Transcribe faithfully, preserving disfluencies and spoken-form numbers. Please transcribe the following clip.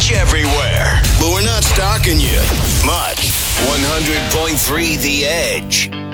Edge everywhere. But we're not stalking you much. one hundred point three The Edge.